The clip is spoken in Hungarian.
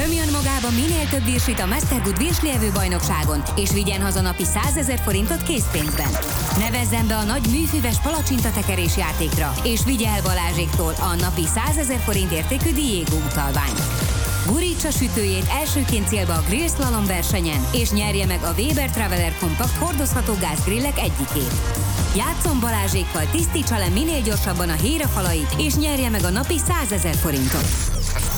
Nyomjon magába minél több virsit a Mastergood virslievő bajnokságon, és vigyen haza napi 100 000 forintot készpénzben. Nevezzen be a nagy műfüves palacsintatekerés játékra, és vigye el Balázséktól a napi 100 000 forint értékű Diego utalványt. Gurítsa sütőjét elsőként célba a Grill Slalom versenyen, és nyerje meg a Weber Traveler Compact hordozható gázgrillek egyikét. Játszon Balázsékkal, tisztítsa le minél gyorsabban a hírafalait, és nyerje meg a napi 100 000 forintot.